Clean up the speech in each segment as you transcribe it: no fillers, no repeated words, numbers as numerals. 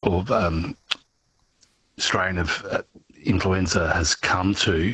strain of influenza has come to,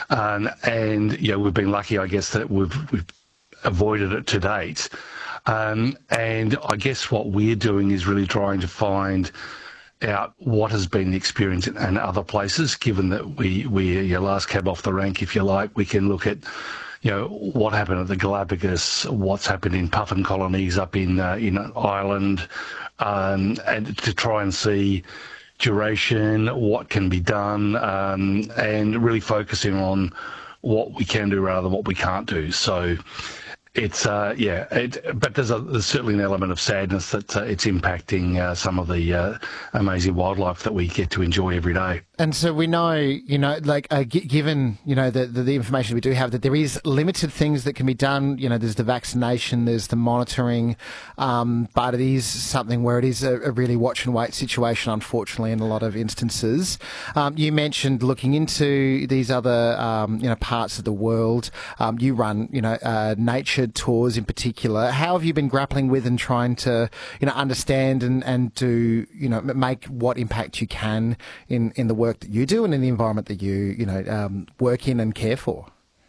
and we've been lucky, I guess, that we've avoided it to date. And I guess what we're doing is really trying to find out what has been the experience in other places. Given that we're your last cab off the rank, if you like, we can look at what happened at the Galapagos, what's happened in puffin colonies up in Ireland, and to try and see duration, what can be done, and really focusing on what we can do rather than what we can't do. So it's but there's certainly an element of sadness that it's impacting some of the amazing wildlife that we get to enjoy every day. And so we know, given, the information we do have, that there is limited things that can be done. There's the vaccination, there's the monitoring, but it is something where it is a really watch and wait situation, unfortunately, in a lot of instances. You mentioned looking into these other, parts of the world. You run, nature tours in particular. How have you been grappling with and trying to, understand and to, make what impact you can in the work that you do and in the environment that you work in and care for?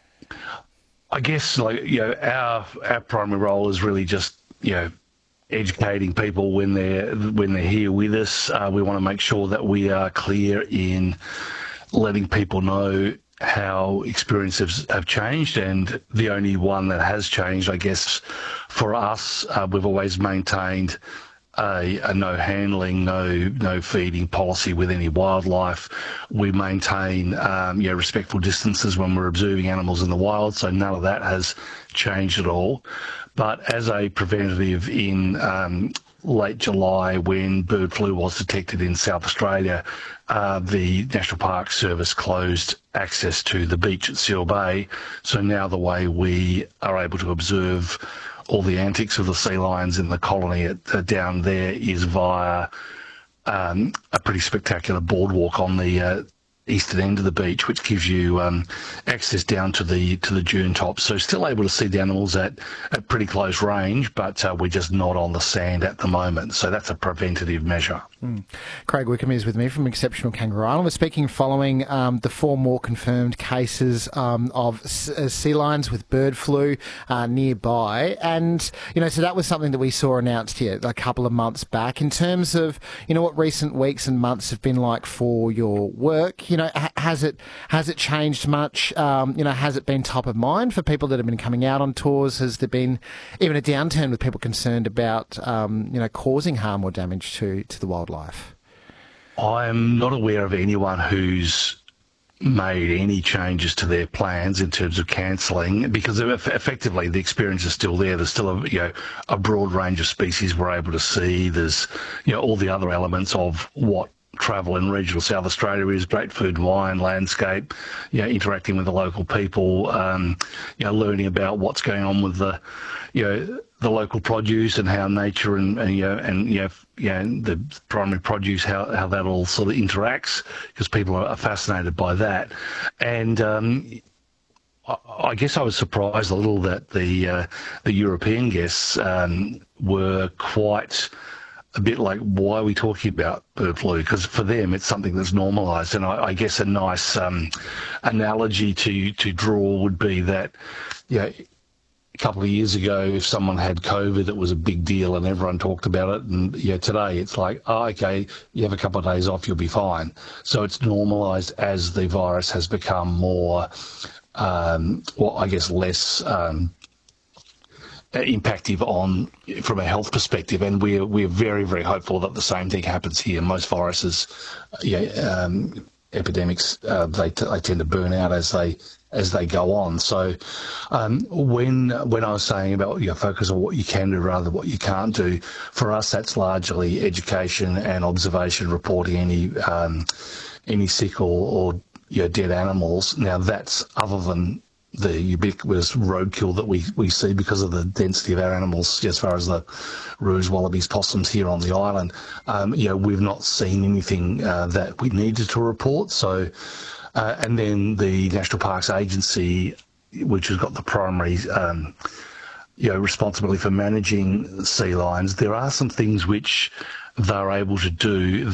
I guess our primary role is really just educating people when they're here with us. We want to make sure that we are clear in letting people know how experiences have changed, and the only one that has changed, I guess, for us, we've always maintained a no handling, no feeding policy with any wildlife. We maintain respectful distances when we're observing animals in the wild, so none of that has changed at all. But as a preventative in late July, when bird flu was detected in South Australia, the National Park Service closed access to the beach at Seal Bay. So now the way we are able to observe all the antics of the sea lions in the colony down there is via a pretty spectacular boardwalk on the eastern end of the beach, which gives you access down to the dune top. So still able to see the animals at pretty close range, but we're just not on the sand at the moment. So that's a preventative measure. Craig Wickham is with me from Exceptional Kangaroo Island. We're speaking following the 4 more confirmed cases of sea lions with bird flu nearby. And, so that was something that we saw announced here a couple of months back. In terms of, what recent weeks and months have been like for your work, has it changed much? Has it been top of mind for people that have been coming out on tours? Has there been even a downturn with people concerned about, causing harm or damage to the wildlife? I'm not aware of anyone who's made any changes to their plans in terms of cancelling, because effectively the experience is still there. There's still a broad range of species we're able to see. There's all the other elements of what travel in regional South Australia is: great food and wine, landscape, interacting with the local people, learning about what's going on with the local produce and how nature and the primary produce, how that all sort of interacts, because people are fascinated by that. And I guess I was surprised a little that the European guests were quite a bit like, why are we talking about bird flu? Because for them, it's something that's normalised. And I guess a nice analogy to draw would be that, a couple of years ago, if someone had COVID, it was a big deal and everyone talked about it. And today it's like, okay, you have a couple of days off, you'll be fine. So it's normalised as the virus has become more, less impactive from a health perspective, and we're very, very hopeful that the same thing happens here. Most viruses, epidemics, they tend to burn out as they go on. So when I was saying about focus on what you can do rather than what you can't do, for us that's largely education and observation, reporting any sick or dead animals. Now that's other than the ubiquitous roadkill that we see because of the density of our animals, as far as the roos, wallabies, possums here on the island. We've not seen anything that we needed to report. So, and then the National Parks Agency, which has got the primary responsibility for managing sea lions, there are some things which they're able to do